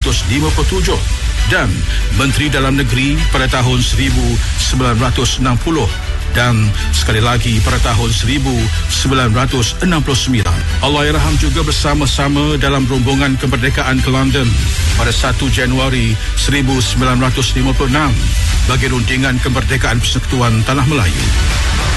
dan Menteri Dalam Negeri pada tahun 1960 dan sekali lagi pada tahun 1969. Allahyarham juga bersama-sama dalam rombongan kemerdekaan ke London pada 1 Januari 1956 bagi rundingan kemerdekaan Persekutuan Tanah Melayu.